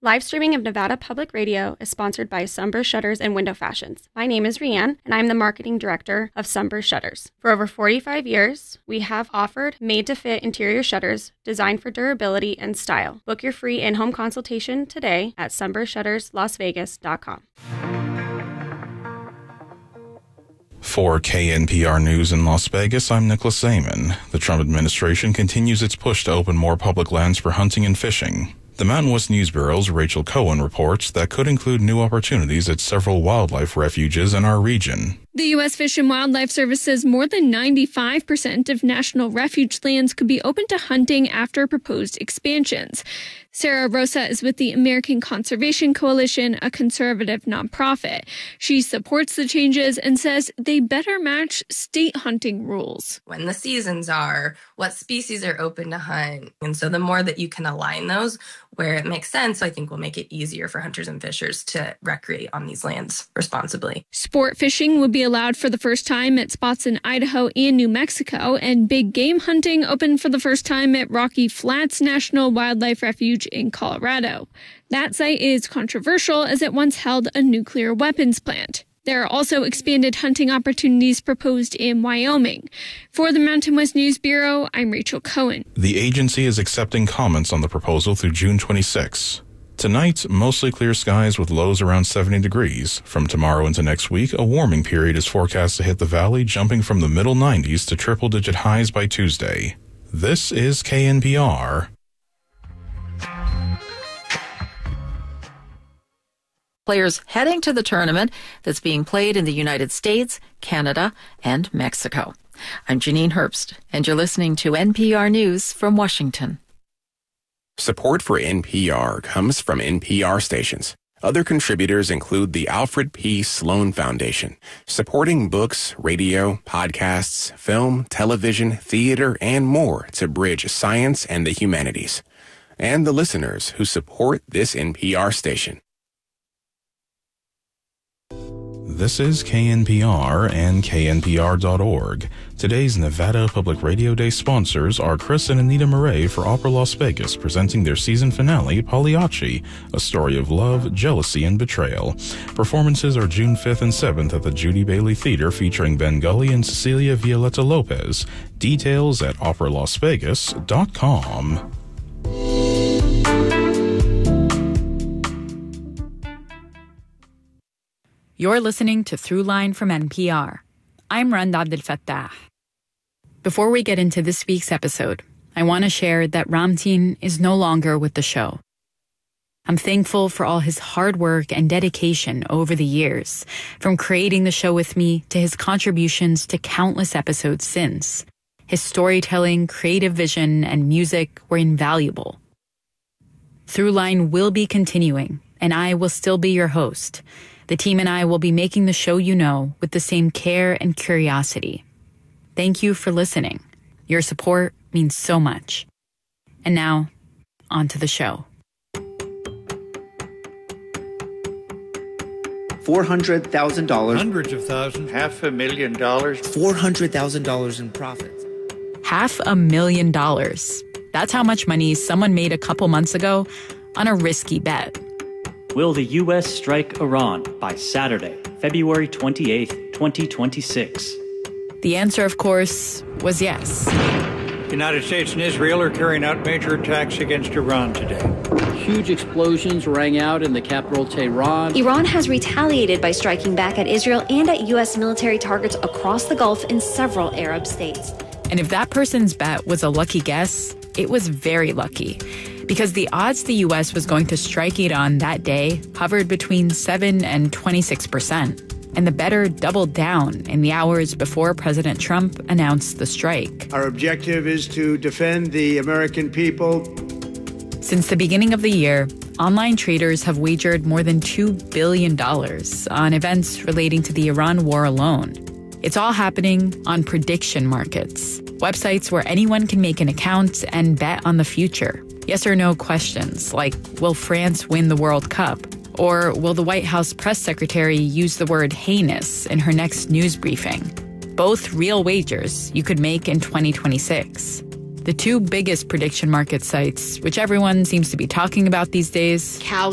Live streaming of Nevada Public Radio is sponsored by Sunburst Shutters and Window Fashions. My name is Rianne, and I'm the marketing director of Sunburst Shutters. For over 45 years, we have offered made-to-fit interior shutters designed for durability and style. Book your free in-home consultation today at sunburstshutterslasvegas.com. For KNPR News in Las Vegas, I'm Nicholas Zaman. The Trump administration continues its push to open more public lands for hunting and fishing. The Mountain West News Bureau's Rachel Cohen reports that could include new opportunities at several wildlife refuges in our region. The U.S. Fish and Wildlife Service says more than 95% of national refuge lands could be open to hunting after proposed expansions. Sarah Rosa is with the American Conservation Coalition, a conservative nonprofit. She supports the changes and says they better match state hunting rules. When the seasons are, what species are open to hunt. And so the more that you can align those where it makes sense, I think will make it easier for hunters and fishers to recreate on these lands responsibly. Sport fishing will be allowed for the first time at spots in Idaho and New Mexico, and big game hunting opened for the first time at Rocky Flats National Wildlife Refuge in Colorado. That site is controversial as it once held a nuclear weapons plant. There are also expanded hunting opportunities proposed in Wyoming. For the Mountain West News Bureau, I'm Rachel Cohen. The agency is accepting comments on the proposal through June 26. Tonight, mostly clear skies with lows around 70 degrees. From tomorrow into next week, a warming period is forecast to hit the valley, jumping from the middle 90s to triple-digit highs by Tuesday. This is KNPR. Players heading to the tournament that's being played in the United States, Canada, and Mexico. I'm Janine Herbst, and you're listening to NPR News from Washington. Support for NPR comes from NPR stations. Other contributors include the Alfred P. Sloan Foundation, supporting books, radio, podcasts, film, television, theater, and more to bridge science and the humanities. And the listeners who support this NPR station. This is KNPR and KNPR.org. Today's Nevada Public Radio Day sponsors are Chris and Anita Murray for Opera Las Vegas, presenting their season finale, Pagliacci, a story of love, jealousy, and betrayal. Performances are June 5th and 7th at the Judy Bailey Theater, featuring Ben Gully and Cecilia Violeta Lopez. Details at operalasvegas.com. You're listening to Throughline from NPR. I'm Rand Abdel Fattah. Before we get into this week's episode, I want to share that Ramtin is no longer with the show. I'm thankful for all his hard work and dedication over the years, from creating the show with me to his contributions to countless episodes since. His storytelling, creative vision, and music were invaluable. Throughline will be continuing, and I will still be your host. The team and I will be making the show you know with the same care and curiosity. Thank you for listening. Your support means so much. And now, on to the show. $400,000. Hundreds of thousands. $500,000. $400,000 in profits. $500,000. That's how much money someone made a couple months ago on a risky bet. Will the U.S. strike Iran by Saturday, February 28th, 2026? The answer, of course, was yes. The United States and Israel are carrying out major attacks against Iran today. Huge explosions rang out in the capital, Tehran. Iran has retaliated by striking back at Israel and at U.S. military targets across the Gulf in several Arab states. And if that person's bet was a lucky guess, it was very lucky. Because the odds the U.S. was going to strike Iran that day hovered between 7 and 26%. And the bettor doubled down in the hours before President Trump announced the strike. Our objective is to defend the American people. Since the beginning of the year, online traders have wagered more than $2 billion on events relating to the Iran war alone. It's all happening on prediction markets, websites where anyone can make an account and bet on the future. Yes or no questions like, will France win the World Cup? Or will the White House press secretary use the word heinous in her next news briefing? Both real wagers you could make in 2026. The two biggest prediction market sites, which everyone seems to be talking about these days,